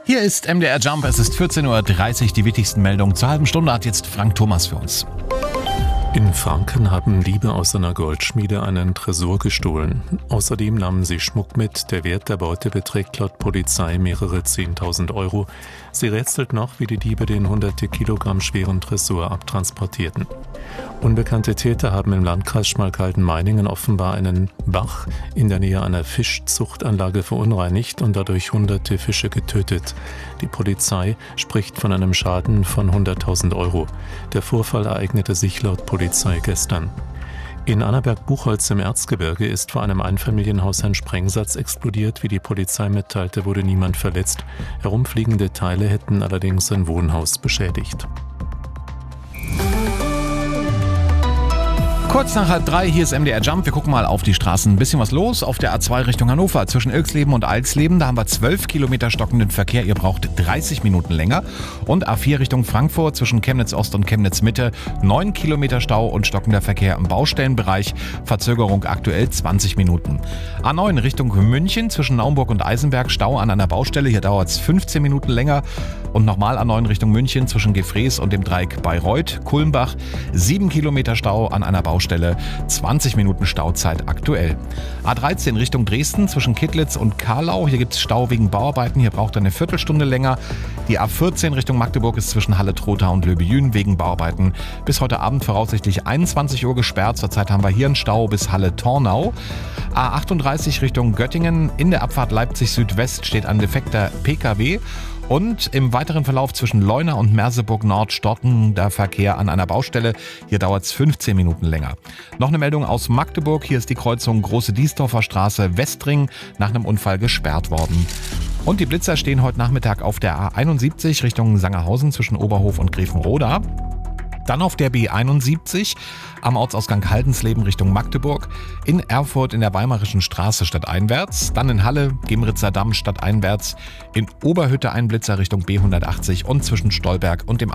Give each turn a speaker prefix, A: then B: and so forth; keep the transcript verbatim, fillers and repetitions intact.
A: Hier ist M D R Jump, es ist vierzehn Uhr dreißig, die wichtigsten Meldungen zur halben Stunde hat jetzt Frank Thomas für uns.
B: In Franken haben Diebe aus einer Goldschmiede einen Tresor gestohlen. Außerdem nahmen sie Schmuck mit. Der Wert der Beute beträgt laut Polizei mehrere zehntausend Euro. Sie rätselt noch, wie die Diebe den hunderte Kilogramm schweren Tresor abtransportierten. Unbekannte Täter haben im Landkreis Schmalkalden-Meiningen offenbar einen Bach in der Nähe einer Fischzuchtanlage verunreinigt und dadurch hunderte Fische getötet. Die Polizei spricht von einem Schaden von hunderttausend Euro. Der Vorfall ereignete sich laut Polizei gestern. In Annaberg-Buchholz im Erzgebirge ist vor einem Einfamilienhaus ein Sprengsatz explodiert. Wie die Polizei mitteilte, wurde niemand verletzt. Herumfliegende Teile hätten allerdings ein Wohnhaus beschädigt.
A: Kurz nach halb drei, hier ist M D R Jump. Wir gucken mal auf die Straßen. Ein bisschen was los auf der A zwei Richtung Hannover. Zwischen Ilksleben und Alsleben, da haben wir zwölf Kilometer stockenden Verkehr. Ihr braucht dreißig Minuten länger. Und A vier Richtung Frankfurt zwischen Chemnitz Ost und Chemnitz Mitte. neun Kilometer Stau und stockender Verkehr im Baustellenbereich. Verzögerung aktuell zwanzig Minuten. A neun Richtung München zwischen Naumburg und Eisenberg. Stau an einer Baustelle. Hier dauert es fünfzehn Minuten länger. Und nochmal A neun Richtung München zwischen Gefrees und dem Dreieck Bayreuth. Kulmbach. sieben Kilometer Stau an einer Baustelle. zwanzig Minuten Stauzeit aktuell. A dreizehn Richtung Dresden zwischen Kittlitz und Karlau. Hier gibt es Stau wegen Bauarbeiten. Hier braucht er eine Viertelstunde länger. Die A vierzehn Richtung Magdeburg ist zwischen Halle-Trotha und Löbejün wegen Bauarbeiten bis heute Abend voraussichtlich einundzwanzig Uhr gesperrt. Zurzeit haben wir hier einen Stau bis Halle-Tornau. A achtunddreißig Richtung Göttingen. In der Abfahrt Leipzig Südwest steht ein defekter P K W. Und im weiteren Verlauf zwischen Leuna und Merseburg Nord stockender Verkehr an einer Baustelle. Hier dauert es fünfzehn Minuten länger. Noch eine Meldung aus Magdeburg. Hier ist die Kreuzung Große Diesdorfer Straße Westring nach einem Unfall gesperrt worden. Und die Blitzer stehen heute Nachmittag auf der A einundsiebzig Richtung Sangerhausen zwischen Oberhof und Grevenroda. Dann auf der B einundsiebzig am Ortsausgang Haldensleben Richtung Magdeburg, in Erfurt in der Weimarischen Straße stadteinwärts, dann in Halle, Gemritzer Damm stadteinwärts, in Oberhütte ein Blitzer Richtung B hundertachtzig und zwischen Stolberg und dem